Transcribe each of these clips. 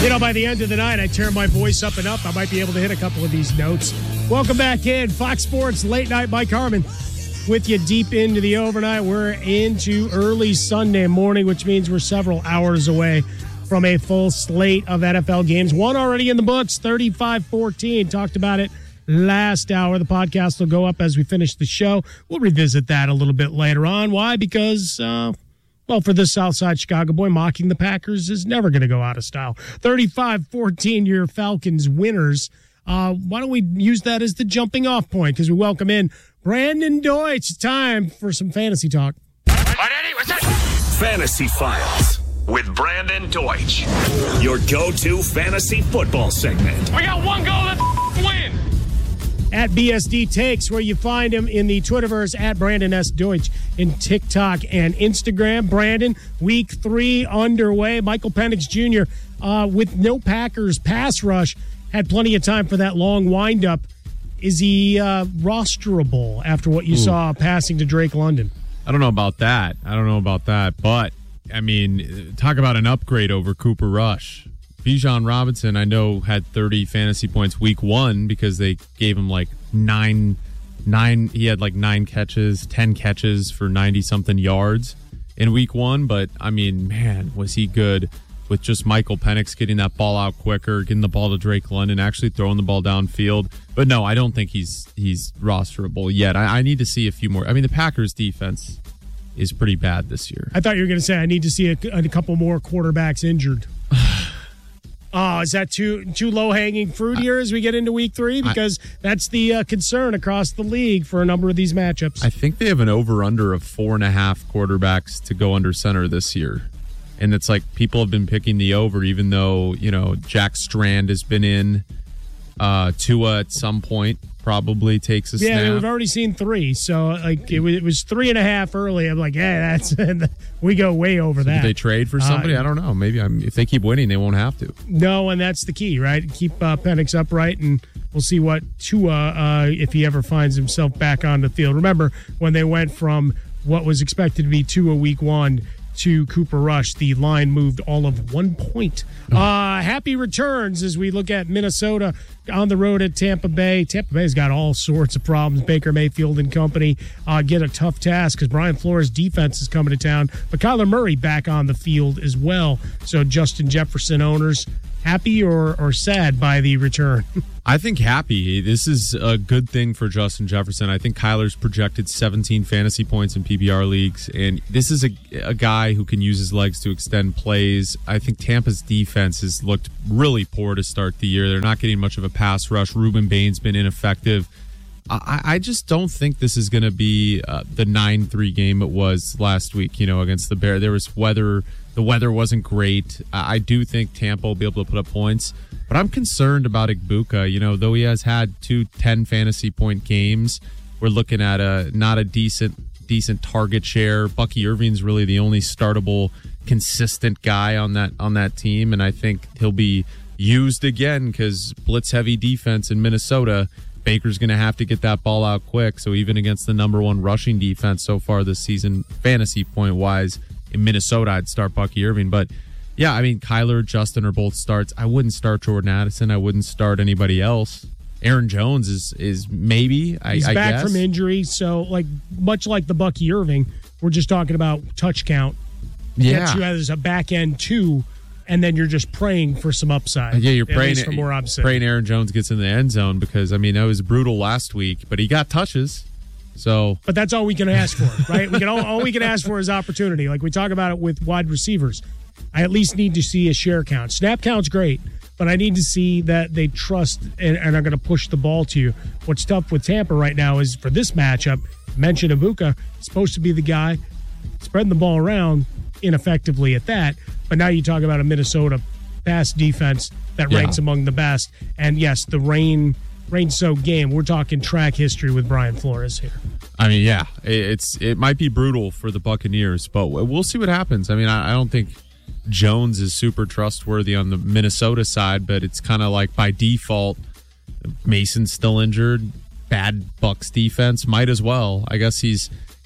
By the end of the night, I turn my voice up and up. I might be able to hit a couple of these notes. Welcome back in. Fox Sports Late Night. Mike Harmon with you deep into the overnight. We're into early Sunday morning, which means we're several hours away from a full slate of NFL games. One already in the books, 35-14. Talked about it last hour. The podcast will go up as we finish the show. We'll revisit that a little bit later on. Why? Because... well, for this Southside Chicago boy, mocking the Packers is never going to go out of style. 35-14, your Falcons winners. Why don't we use that as the jumping off point? Because we welcome in Brandon Deutsch. It's time for some fantasy talk. Fantasy Files with Brandon Deutsch. Your go-to fantasy football segment. We got one goal, let's win. At BSD Takes, where you find him in the Twitterverse at Brandon S. Deutsch in TikTok and Instagram. Brandon, week 3 underway. Michael Penix Jr. With no Packers pass rush, had plenty of time for that long windup. Is he rosterable after what you saw passing to Drake London? I don't know about that. But, I mean, talk about an upgrade over Cooper Rush. Bijan Robinson, I know, had 30 fantasy points week 1 because they gave him like nine. He had like 9 catches, 10 catches for 90-something yards in week 1. But, I mean, man, was he good with just Michael Penix getting that ball out quicker, getting the ball to Drake London, actually throwing the ball downfield. But, no, I don't think he's rosterable yet. I need to see a few more. I mean, the Packers' defense is pretty bad this year. I thought you were going to say I need to see a couple more quarterbacks injured. Oh, is that too low-hanging fruit here as we get into week 3? Because that's the concern across the league for a number of these matchups. I think they have an over-under of 4.5 quarterbacks to go under center this year. And it's like people have been picking the over, even though, you know, Jack Strand has been in. Tua at some point probably takes a snap. Yeah, we've already seen 3. So, like, it was 3.5 early. I'm like, yeah, we go way over that. Did they trade for somebody? I don't know. Maybe if they keep winning, they won't have to. No, and that's the key, right? Keep Penix upright, and we'll see what Tua, if he ever finds himself back on the field. Remember, when they went from what was expected to be Tua week 1 to Cooper Rush, the line moved all of 1 point. Happy returns as we look at Minnesota on the road at Tampa Bay. Tampa Bay's got all sorts of problems. Baker Mayfield and company get a tough task because Brian Flores' defense is coming to town. But Kyler Murray back on the field as well. So Justin Jefferson owners, happy or sad by the return? I think happy. This is a good thing for Justin Jefferson. I think Kyler's projected 17 fantasy points in PPR leagues, and this is a guy who can use his legs to extend plays. I think Tampa's defense has looked really poor to start the year. They're not getting much of a pass rush. Ruben Bain's been ineffective. I just don't think this is going to be the 9-3 game it was last week, against the Bears. There was weather. The weather wasn't great. I do think Tampa will be able to put up points, but I'm concerned about Igbuka. Though he has had 2 10 fantasy point games, we're looking at not a decent target share. Bucky Irving's really the only startable, consistent guy on that team, and I think he'll be used again because blitz heavy defense in Minnesota. Baker's going to have to get that ball out quick. So even against the number 1 rushing defense so far this season, fantasy point wise, in Minnesota, I'd start Bucky Irving. But yeah, I mean, Kyler, Justin are both starts. I wouldn't start Jordan Addison. I wouldn't start anybody else. Aaron Jones is maybe. He's back guess. From injury, so much like the Bucky Irving, we're just talking about touch count. Yeah, gets you as a back end 2. And then you're just praying for some upside. Yeah, you're praying for more upside. Praying Aaron Jones gets in the end zone because, I mean, that was brutal last week, but he got touches. But that's all we can ask for, right? All we can ask for is opportunity. Like we talk about it with wide receivers. I at least need to see a share count. Snap count's great, but I need to see that they trust and are going to push the ball to you. What's tough with Tampa right now is for this matchup, mention Igbuka, supposed to be the guy spreading the ball around ineffectively at that. But now you talk about a Minnesota pass defense that ranks among the best. And yes, the rain-soaked game. We're talking track history with Brian Flores here. I mean, yeah, it might be brutal for the Buccaneers, but we'll see what happens. I mean, I don't think Jones is super trustworthy on the Minnesota side, but it's kind of like by default, Mason's still injured. Bad Bucs defense might as well. I guess he's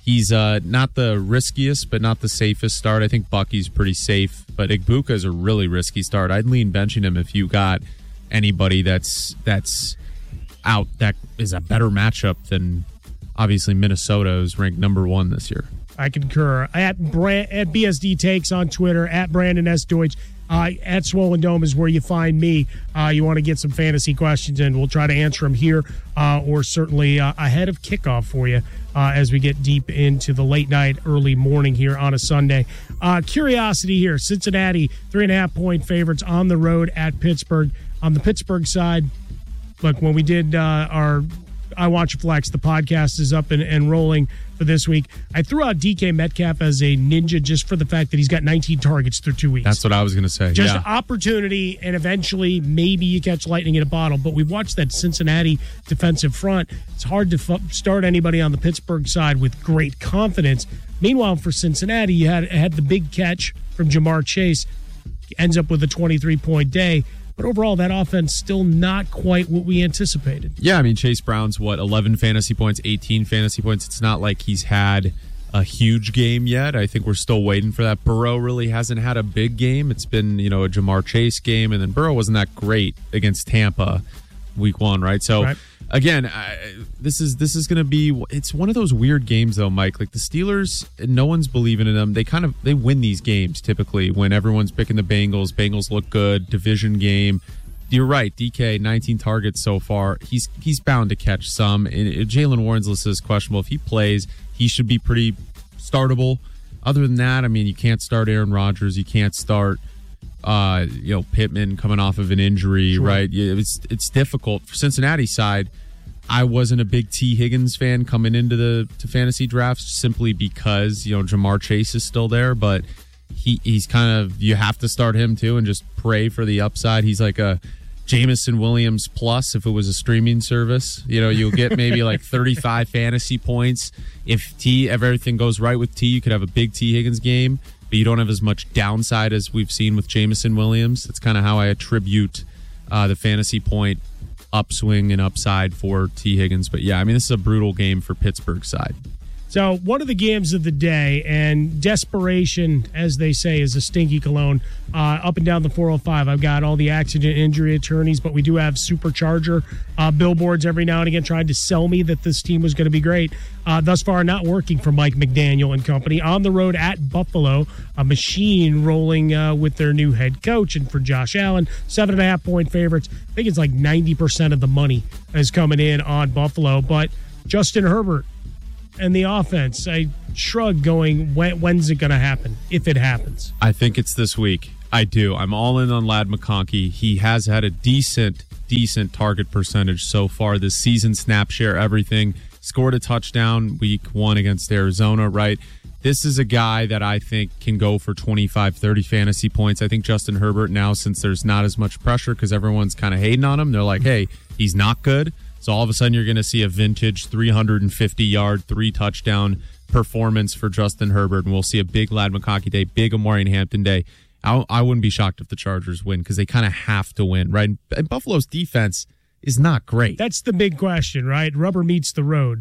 He's not the riskiest, but not the safest start. I think Bucky's pretty safe, but Igbuka is a really risky start. I'd lean benching him if you got anybody that's out that is a better matchup than obviously Minnesota is ranked number 1 this year. I concur. At BSD Takes on Twitter, at Brandon S. Deutsch, at Swollen Dome is where you find me. You want to get some fantasy questions in, we'll try to answer them here or certainly ahead of kickoff for you as we get deep into the late night, early morning here on a Sunday. Curiosity here, Cincinnati, 3.5-point favorites on the road at Pittsburgh. On the Pittsburgh side, look, when we did our I Watch Flex, the podcast is up and rolling for this week. I threw out DK Metcalf as a ninja just for the fact that he's got 19 targets through 2 weeks. That's what I was going to say. Just opportunity, and eventually maybe you catch lightning in a bottle. But we've watched that Cincinnati defensive front. It's hard to start anybody on the Pittsburgh side with great confidence. Meanwhile, for Cincinnati, you had the big catch from Jamar Chase. Ends up with a 23-point day. But overall, that offense still not quite what we anticipated. Yeah, I mean, Chase Brown's, 11 fantasy points, 18 fantasy points. It's not like he's had a huge game yet. I think we're still waiting for that. Burrow really hasn't had a big game. It's been, a Jamar Chase game, and then Burrow wasn't that great against Tampa week 1, right? So, right. Again, this is going to be. It's one of those weird games, though, Mike. Like the Steelers, no one's believing in them. They win these games typically when everyone's picking the Bengals. Bengals look good. Division game. You're right. DK 19 targets so far. He's bound to catch some. Jalen Warren's listed as questionable. If he plays, he should be pretty startable. Other than that, I mean, you can't start Aaron Rodgers. You can't start. Pittman coming off of an injury, sure. Right? It's difficult for Cincinnati's side. I wasn't a big T. Higgins fan coming into to fantasy drafts simply because Jamar Chase is still there, but he's kind of, you have to start him too and just pray for the upside. He's like a Jameson Williams plus if it was a streaming service. You'll get maybe like 35 fantasy points if everything goes right with T. You could have a big T. Higgins game. But you don't have as much downside as we've seen with Jameson Williams. That's kind of how I attribute the fantasy point upswing and upside for T. Higgins. But yeah, I mean, this is a brutal game for Pittsburgh's side. So one of the games of the day, and desperation, as they say, is a stinky cologne. Up and down the 405, I've got all the accident injury attorneys, but we do have supercharger billboards every now and again trying to sell me that this team was going to be great. Thus far, not working for Mike McDaniel and company. On the road at Buffalo, a machine rolling with their new head coach. And for Josh Allen, 7.5-point favorites. I think it's like 90% of the money is coming in on Buffalo. But Justin Herbert and the offense, I shrug going, when's it going to happen, if it happens? I think it's this week. I do. I'm all in on Ladd McConkey. He has had a decent target percentage so far this season, snap share, everything. Scored a touchdown week 1 against Arizona, right? This is a guy that I think can go for 25, 30 fantasy points. I think Justin Herbert now, since there's not as much pressure because everyone's kind of hating on him, they're like, hey, he's not good. So all of a sudden you're going to see a vintage 350-yard, 3-touchdown performance for Justin Herbert, and we'll see a big Ladd McConkey day, big Omari Hampton day. I wouldn't be shocked if the Chargers win because they kind of have to win, right? And Buffalo's defense is not great. That's the big question, right? Rubber meets the road.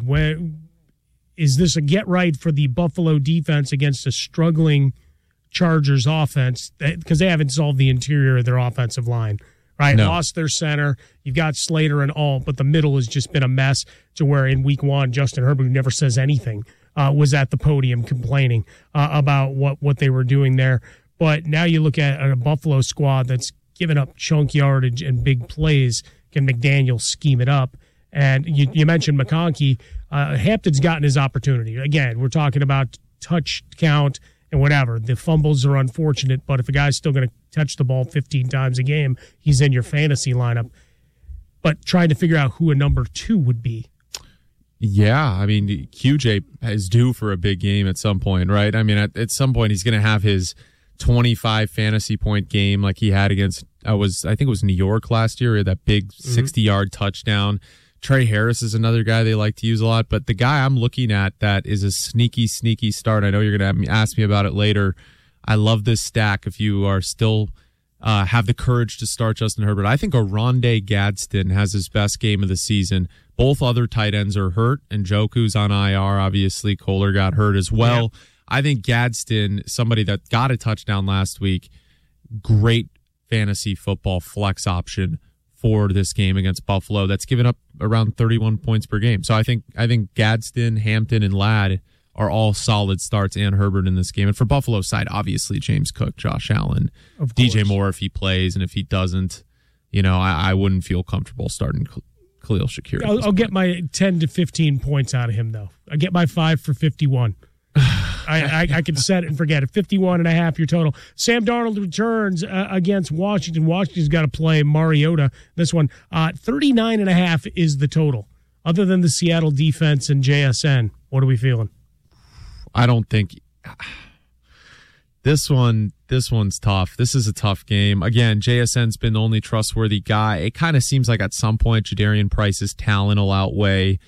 Is this a get-right for the Buffalo defense against a struggling Chargers offense? Because they haven't solved the interior of their offensive line. Right, no. Lost their center. You've got Slater and Alt, but the middle has just been a mess to where in week 1, Justin Herbert, who never says anything, was at the podium complaining about what they were doing there. But now you look at a Buffalo squad that's given up chunk yardage and big plays. Can McDaniel scheme it up? And you mentioned McConkey. Hampton's gotten his opportunity. Again, we're talking about touch count and whatever. The fumbles are unfortunate, but if a guy's still going to touch the ball 15 times a game, he's in your fantasy lineup. But trying to figure out who a number 2 would be. Yeah, I mean, QJ is due for a big game at some point, right? I mean, at some point he's going to have his 25 fantasy point game like he had against, I think it was New York last year, that big 60-yard touchdown. Trey Harris is another guy they like to use a lot, but the guy I'm looking at that is a sneaky start. I know you're going to ask me about it later. I love this stack. If you are still have the courage to start Justin Herbert. I think Oronde Gadsden has his best game of the season. Both other tight ends are hurt, and Njoku's on IR. Obviously, Kohler got hurt as well. Yep. I think Gadsden, somebody that got a touchdown last week, great fantasy football flex option for this game against Buffalo. That's given up around 31 points per game. So I think Gadsden, Hampton, and Ladd are all solid starts, and Herbert in this game. And for Buffalo's side, obviously James Cook, Josh Allen, DJ Moore if he plays, and if he doesn't, I wouldn't feel comfortable starting Khalil Shakir. I'll get my 10 to 15 points out of him, though. I get my 5 for 51. I can set it and forget it. 51.5 your total. Sam Darnold returns against Washington. Washington's got to play Mariota. This one, 39.5 is the total. Other than the Seattle defense and JSN, what are we feeling? I don't think this one's tough. This is a tough game. Again, JSN's been the only trustworthy guy. It kind of seems like at some point Jadarian Price's talent will outweigh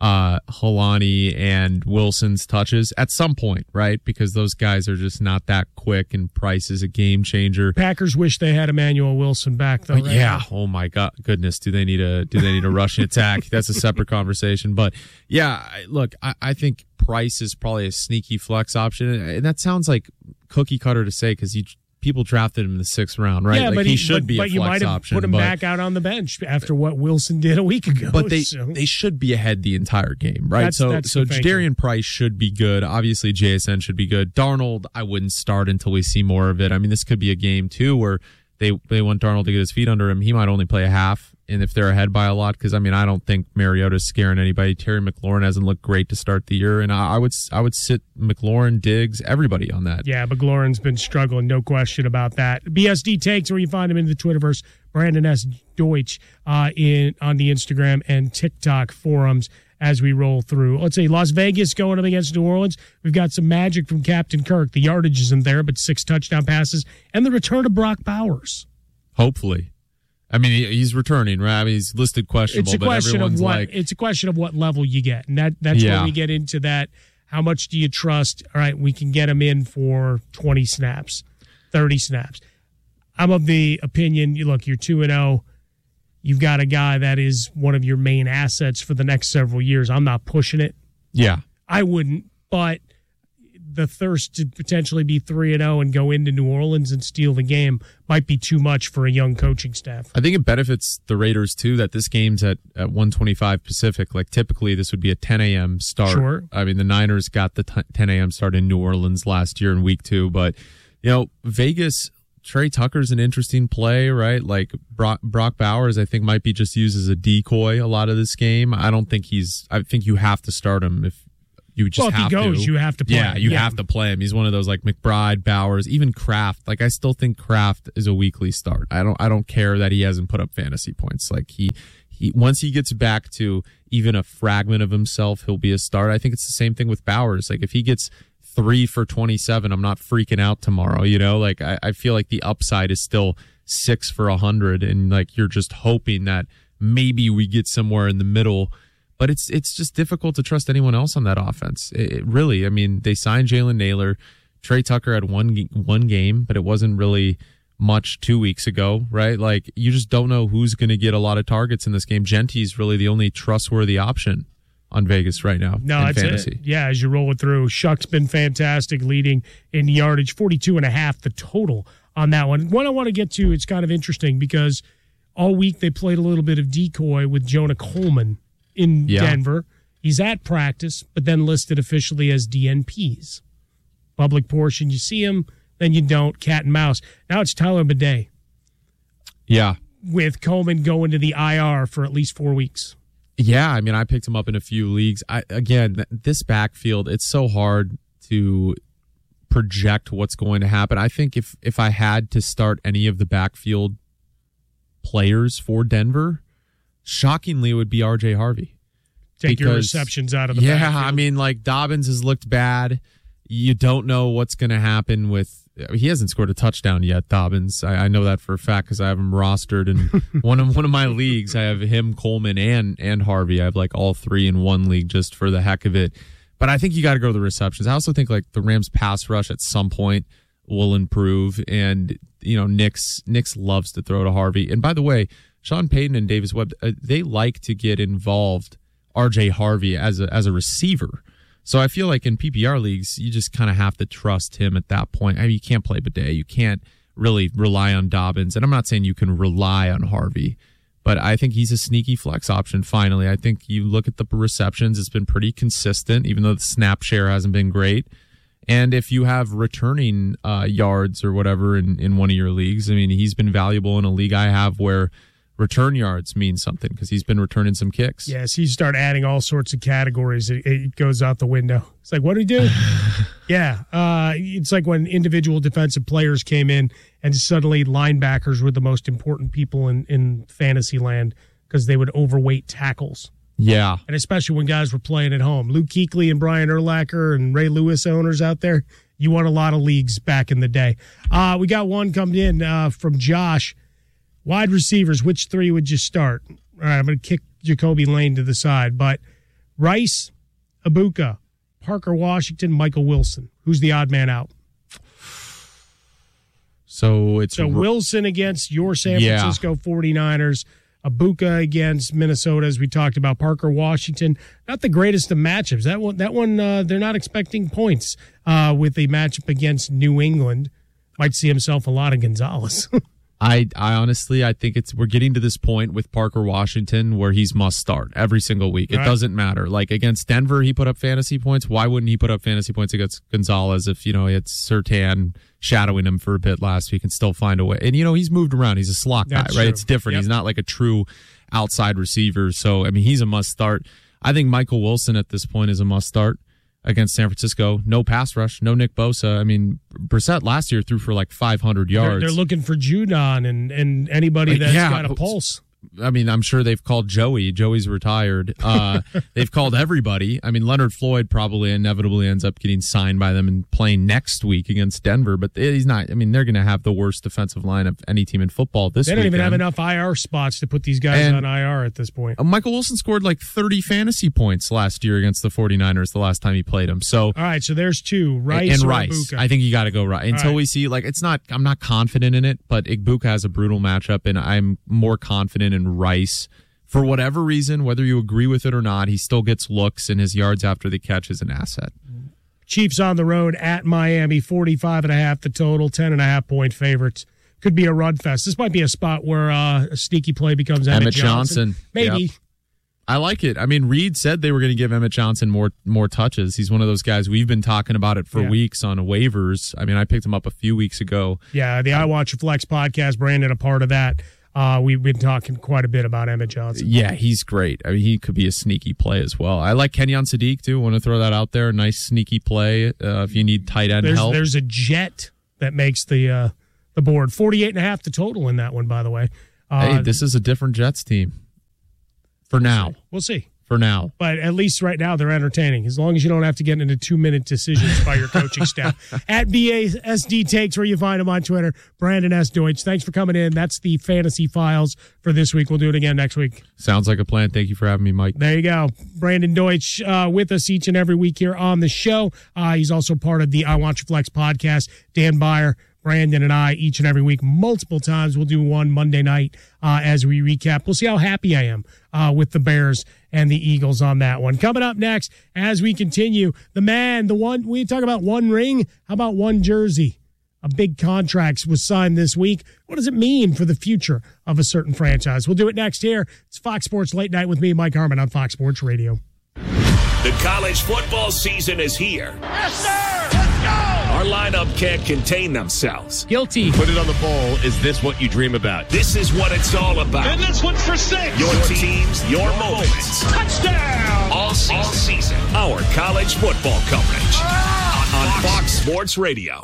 Helani and Wilson's touches at some point, right? Because those guys are just not that quick, and Price is a game changer. Packers wish they had Emmanuel Wilson back, though. Right? Yeah. Oh my goodness. Do they need a rushing attack? That's a separate conversation. But yeah, look, I think Price is probably a sneaky flex option, and that sounds like cookie cutter to say because people drafted him in the 6th round, right? Yeah, like but he should be a flex option. But you might have put him back out on the bench after what Wilson did a week ago. But they should be ahead the entire game, right? So Jadarian Price should be good. Obviously, JSN should be good. Darnold, I wouldn't start until we see more of it. I mean, this could be a game, too, where they want Darnold to get his feet under him. He might only play a half, and if they're ahead by a lot, because, I mean, I don't think Mariota's scaring anybody. Terry McLaurin hasn't looked great to start the year, and I would sit McLaurin, Diggs, everybody on that. Yeah, McLaurin's been struggling, no question about that. BSD Takes, where you find him in the Twitterverse, Brandon S. Deutsch on the Instagram and TikTok forums as we roll through. Let's say Las Vegas going up against New Orleans. We've got some magic from Captain Kirk. The yardage isn't there, but 6 touchdown passes, and the return of Brock Bowers. Hopefully. I mean, he's returning, right? I mean, he's listed questionable, but everyone's it's a question of what level you get. And that's where we get into that. How much do you trust? All right, we can get him in for 20 snaps, 30 snaps. I'm of the opinion, look, you're 2-0. You've got a guy that is one of your main assets for the next several years. I'm not pushing it. Yeah. I wouldn't, but the thirst to potentially be 3-0 and go into New Orleans and steal the game might be too much for a young coaching staff. I think it benefits the Raiders, too, that this game's at 1:25 Pacific. Like, typically, this would be a 10 a.m. start. Sure. I mean, the Niners got the 10 a.m. start in New Orleans last year in week 2. But, Vegas, Trey Tucker's an interesting play, right? Like, Brock Bowers, I think, might be just used as a decoy a lot of this game. I think you have to start him if you just have to. If he goes, you have to play him. You have to play him. He's one of those like McBride, Bowers, even Kraft. Like I still think Kraft is a weekly start. I don't care that he hasn't put up fantasy points. Like he once he gets back to even a fragment of himself, he'll be a start. I think it's the same thing with Bowers. Like if he gets 3 for 27, I'm not freaking out tomorrow. Like I feel like the upside is still 6 for 100, and like you're just hoping that maybe we get somewhere in the middle. But it's just difficult to trust anyone else on that offense. It really, I mean, they signed Jalen Naylor. Trey Tucker had one game, but it wasn't really much 2 weeks ago, right? Like, you just don't know who's going to get a lot of targets in this game. Genty's really the only trustworthy option on Vegas right now in fantasy. Yeah, as you roll it through. Shuck's been fantastic, leading in yardage, 42.5 the total on that one. One I want to get to, it's kind of interesting because all week they played a little bit of decoy with Jonah Coleman in Denver. He's at practice, but then listed officially as DNPs. Public portion, you see him, then you don't. Cat and mouse. Now it's Tyler Bidet. Yeah. With Coleman going to the IR for at least 4 weeks. Yeah, I mean, I picked him up in a few leagues. This backfield, it's so hard to project what's going to happen. I think if I had to start any of the backfield players for Denver, shockingly, it would be R.J. Harvey. Take your receptions out of the backfield. I mean, like, Dobbins has looked bad. You don't know what's going to happen with... He hasn't scored a touchdown yet, Dobbins. I know that for a fact because I have him rostered. And one of my leagues, I have him, Coleman, and Harvey. I have, like, all three in one league just for the heck of it. But I think you got to go to the receptions. I also think, like, the Rams pass rush at some point will improve. And, Nix loves to throw to Harvey. And by the way, Sean Payton and Davis Webb, they like to get involved RJ Harvey as a receiver. So I feel like in PPR leagues, you just kind of have to trust him at that point. I mean, you can't play Bidet. You can't really rely on Dobbins. And I'm not saying you can rely on Harvey, but I think he's a sneaky flex option finally. I think you look at the receptions, it's been pretty consistent, even though the snap share hasn't been great. And if you have returning yards or whatever in one of your leagues, I mean, he's been valuable in a league I have where return yards mean something because he's been returning some kicks. Yes, you start adding all sorts of categories. It goes out the window. It's like, what do you do? Yeah. It's like when individual defensive players came in and suddenly linebackers were the most important people in fantasy land because they would overweight tackles. Yeah. And especially when guys were playing at home. Luke Kuechly and Brian Urlacher and Ray Lewis owners out there, you won a lot of leagues back in the day. We got one coming in from Josh. Wide receivers, which three would you start? All right, I'm going to kick Jacoby Lane to the side, but Rice, Ibuka, Parker Washington, Michael Wilson. Who's the odd man out? So Wilson against your San Francisco 49ers, Ibuka against Minnesota, as we talked about. Parker Washington, not the greatest of matchups. That one, they're not expecting points with a matchup against New England. Might see himself a lot of Gonzalez. I honestly, I think we're getting to this point with Parker Washington where he's must start every single week. It doesn't matter. Like against Denver, he put up fantasy points. Why wouldn't he put up fantasy points against Gonzalez if, it's Surtain shadowing him for a bit last week and still find a way? And, he's moved around. He's a slot guy, right? True. It's different. Yep. He's not like a true outside receiver. So, I mean, he's a must start. I think Michael Wilson at this point is a must start against San Francisco. No pass rush, no Nick Bosa. I mean, Brissett last year threw for like 500 yards. They're looking for Judon and anybody that's got a pulse. I mean, I'm sure they've called Joey. Joey's retired. They've called everybody. I mean, Leonard Floyd probably inevitably ends up getting signed by them and playing next week against Denver, but he's not. I mean, they're going to have the worst defensive line of any team in football this week. They don't even have enough IR spots to put these guys on IR at this point. Michael Wilson scored like 30 fantasy points last year against the 49ers the last time he played them. So, all right, so there's two, Rice and or Rice. Ibuka. I think you got to go Rice. Until we see, like, it's not, I'm not confident in it, but Ibuka has a brutal matchup, and I'm more confident in Rice. For whatever reason, whether you agree with it or not, he still gets looks, and his yards after the catch is an asset. Chiefs on the road at Miami, 45.5 the total, 10.5-point favorites. Could be a run fest. This might be a spot where a sneaky play becomes Emmett Johnson. Maybe. Yep. I like it. I mean, Reed said they were going to give Emmett Johnson more touches. He's one of those guys. We've been talking about it for weeks on waivers. I mean, I picked him up a few weeks ago. Yeah, the I Watch Flex podcast, Brandon, a part of that. We've been talking quite a bit about Emmett Johnson. Yeah, he's great. I mean, he could be a sneaky play as well. I like Kenyon Sadiq, too. Want to throw that out there. Nice sneaky play if you need tight end help. There's a jet that makes the board. 48.5 the total in that one, by the way. Hey, this is a different Jets team. For now. We'll see. For now. But at least right now they're entertaining, as long as you don't have to get into 2-minute decisions by your coaching staff. At BASD Takes, where you find him on Twitter, Brandon S. Deutsch. Thanks for coming in. That's the Fantasy Files for this week. We'll do it again next week. Sounds like a plan. Thank you for having me, Mike. There you go. Brandon Deutsch with us each and every week here on the show. He's also part of the I Want Your Flex podcast. Dan Beyer, Brandon, and I each and every week, multiple times. We'll do one Monday night as we recap. We'll see how happy I am with the Bears and the Eagles on that one. Coming up next, as we continue, the man, the one, we talk about one ring. How about one jersey? A big contract was signed this week. What does it mean for the future of a certain franchise? We'll do it next here. It's Fox Sports Late Night with me, Mike Harmon, on Fox Sports Radio. The college football season is here. Yes, sir! Let's go! Our lineup can't contain themselves. Guilty. Put it on the bowl. Is this what you dream about? This is what it's all about. And this one's for 6. Your teams, your moments. Touchdown! All season. Our college football coverage on Fox Sports Radio.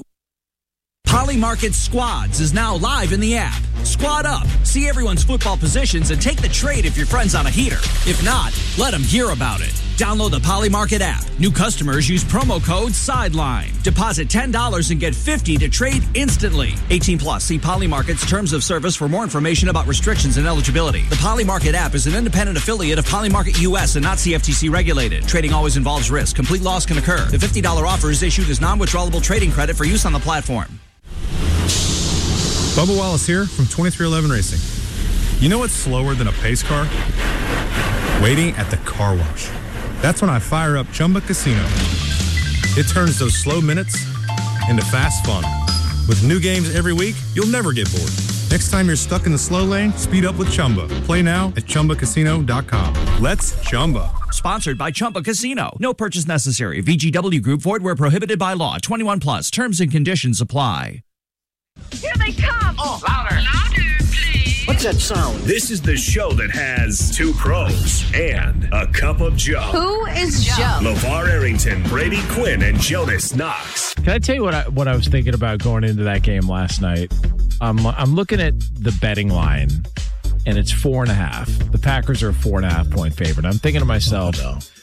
Polymarket Squads is now live in the app. Squad up, see everyone's football positions, and take the trade if your friend's on a heater. If not, let them hear about it. Download the Polymarket app. New customers use promo code SIDELINE. Deposit $10 and get $50 to trade instantly. 18 plus. See Polymarket's terms of service for more information about restrictions and eligibility. The Polymarket app is an independent affiliate of Polymarket US and not CFTC regulated. Trading always involves risk. Complete loss can occur. The $50 offer is issued as non-withdrawable trading credit for use on the platform. Bubba Wallace here from 2311 Racing. You know what's slower than a pace car? Waiting at the car wash. That's when I fire up Chumba Casino. It turns those slow minutes into fast fun. With new games every week, you'll never get bored. Next time you're stuck in the slow lane, speed up with Chumba. Play now at ChumbaCasino.com. Let's Chumba. Sponsored by Chumba Casino. No purchase necessary. VGW Group. Void where prohibited by law. 21 plus. Terms and conditions apply. Here they come! Oh, louder! Louder, please! What's that sound? This is the show that has two pros and a cup of Joe. Who is Joe? LeVar Arrington, Brady Quinn, and Jonas Knox. Can I tell you what I was thinking about going into that game last night? I'm looking at the betting line, and it's 4.5. The Packers are a 4.5 point favorite. I'm thinking to myself,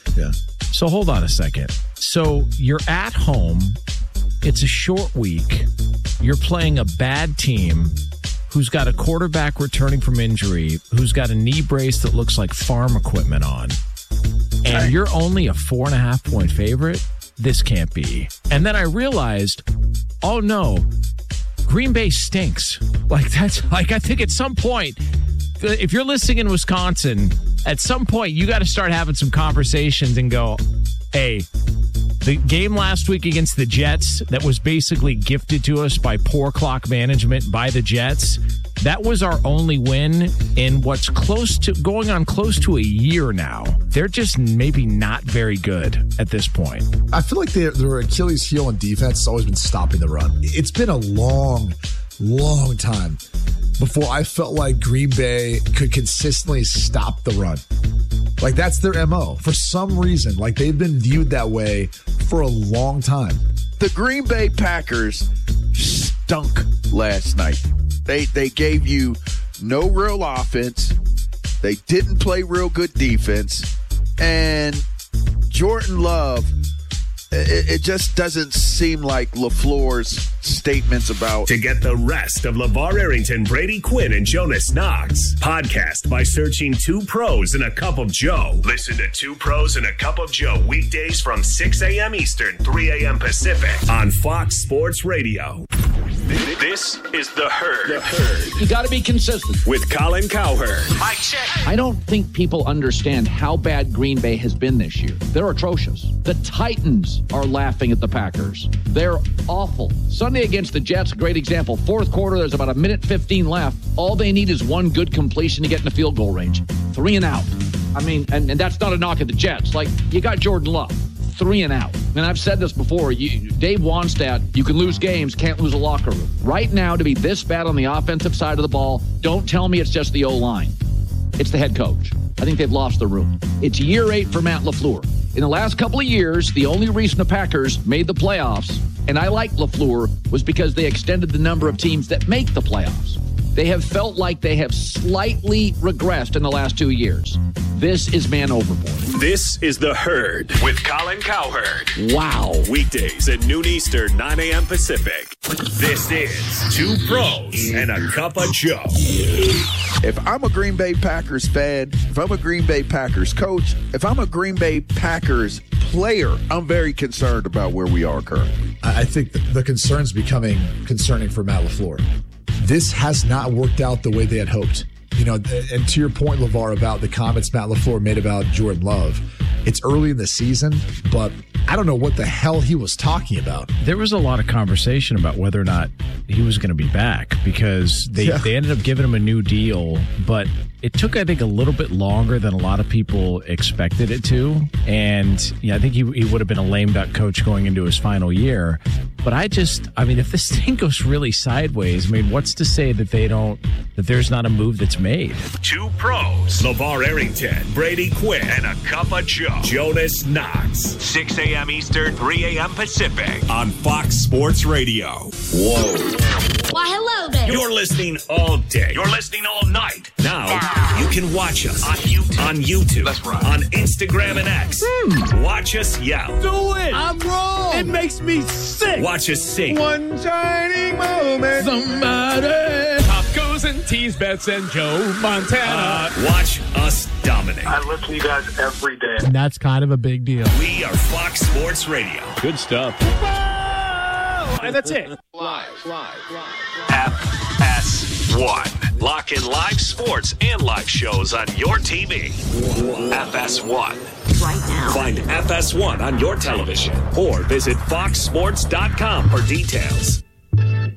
So hold on a second. So you're at home. It's a short week. You're playing a bad team who's got a quarterback returning from injury, who's got a knee brace that looks like farm equipment on, and you're only a 4.5 point favorite? This can't be. And then I realized, oh no, Green Bay stinks. I think at some point, if you're listening in Wisconsin, at some point you got to start having some conversations and go, hey, the game last week against the Jets that was basically gifted to us by poor clock management by the Jets, that was our only win in what's close to a year now. They're just maybe not very good at this point. I feel like their Achilles heel in defense has always been stopping the run. It's been a long time before I felt like Green Bay could consistently stop the run. Like, that's their MO. For some reason, like, they've been viewed that way for a long time. The Green Bay Packers stunk last night. They gave you no real offense. They didn't play real good defense. And Jordan Love, it just doesn't seem like LaFleur's statements about... To get the rest of LeVar Arrington, Brady Quinn, and Jonas Knox, podcast by searching Two Pros and a Cup of Joe. Listen to Two Pros and a Cup of Joe weekdays from 6 a.m. Eastern, 3 a.m. Pacific on Fox Sports Radio. This is The Herd. The Herd. You got to be consistent. With Colin Cowherd. Mike check. I don't think people understand how bad Green Bay has been this year. They're atrocious. The Titans are laughing at the Packers. They're awful. Sunday against the Jets, great example. Fourth quarter, there's about 1:15 left. All they need is one good completion to get in the field goal range. 3 and out. I mean, and that's not a knock at the Jets. Like, you got Jordan Love. 3 and out. And I've said this before. Dave Wannstedt, you can lose games, can't lose a locker room. Right now, to be this bad on the offensive side of the ball, don't tell me it's just the O-line. It's the head coach. I think they've lost the room. It's year 8 for Matt LaFleur. In the last couple of years, the only reason the Packers made the playoffs, and I like LaFleur, was because they extended the number of teams that make the playoffs. They have felt like they have slightly regressed in the last 2 years. This is man overboard. This is The Herd with Colin Cowherd. Wow. Weekdays at noon Eastern, 9 a.m. Pacific. This is Two Pros and a Cup of Joe. If I'm a Green Bay Packers fan, if I'm a Green Bay Packers coach, if I'm a Green Bay Packers player, I'm very concerned about where we are currently. I think the concern's becoming concerning for Matt LaFleur. This has not worked out the way they had hoped. You know, and to your point, LeVar, about the comments Matt LaFleur made about Jordan Love, it's early in the season, but I don't know what the hell he was talking about. There was a lot of conversation about whether or not he was going to be back because they ended up giving him a new deal, but it took, I think, a little bit longer than a lot of people expected it to. And I think he would have been a lame duck coach going into his final year. But I mean, if this thing goes really sideways, I mean, what's to say that that there's not a move that's made? Two Pros, LeVar Arrington, Brady Quinn, and a Cup of Joe. Jonas Knox, 6 a.m. Eastern, 3 a.m. Pacific on Fox Sports Radio. Whoa. Why, hello there. You're listening all day. You're listening all night. Now you can watch us on YouTube. That's right. On Instagram and X. Watch us yell. Do it. I'm wrong. It makes me sick. Watch us sing. One shining moment. Somebody. Top goes and tease bets and Joe Montana. Watch us dominate. I listen to you guys every day. And that's kind of a big deal. We are Fox Sports Radio. Good stuff. And that's it. App at FS1. Lock in live sports and live shows on your TV. FS1. Right now. Find FS1 on your television or visit foxsports.com for details.